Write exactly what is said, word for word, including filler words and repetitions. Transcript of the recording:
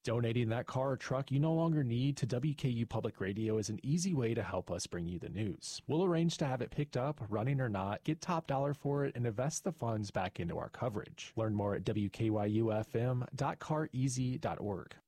Donating that car or truck you no longer need to W K U Public Radio is an easy way to help us bring you the news. We'll arrange to have it picked up, running or not, get top dollar for it, and invest the funds back into our coverage. Learn more at W K Y U F M dot car easy dot org.